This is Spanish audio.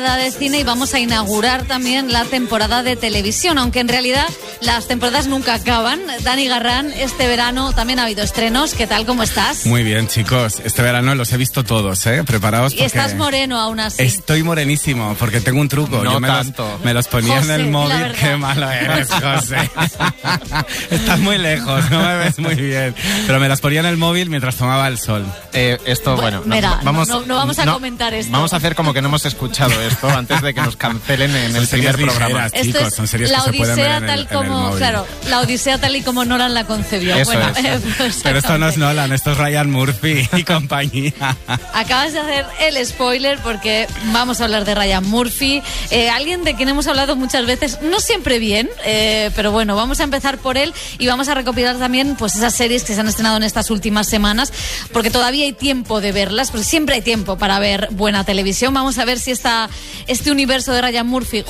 de cine y vamos a inaugurar también la temporada de televisión, aunque en realidad las temporadas nunca acaban. Dani Garrán, este verano también ha habido estrenos. ¿Qué tal? ¿Cómo estás? Muy bien, chicos. Este verano los he visto todos, ¿eh? Preparaos porque... Y estás moreno aún así. Estoy morenísimo porque tengo un truco. No Yo tanto. me los ponía José, en el móvil. Qué malo eres, José. Estás muy lejos, no me ves muy bien. Pero me las ponía en el móvil mientras tomaba el sol. Bueno, mira, no vamos a comentar esto. Vamos a hacer como que no hemos escuchado esto antes de que nos cancelen en el primer programa. Ligeras, chicos, Esto son es series la que se pueden ver Odisea en el, tal en el como, móvil. claro, la Odisea tal y como Nolan la concebió. Eso Bueno, es. pues, Pero esto no es Nolan, esto es Ryan Murphy y compañía. Acabas de hacer el spoiler porque vamos a hablar de Ryan Murphy, alguien de quien hemos hablado muchas veces, no siempre bien, pero bueno, vamos a empezar por él y vamos a recopilar también pues esas series que se han estrenado en estas últimas semanas, porque todavía hay tiempo de verlas, porque siempre hay tiempo para ver buena televisión. Vamos a ver si este universo de Ryan Murphy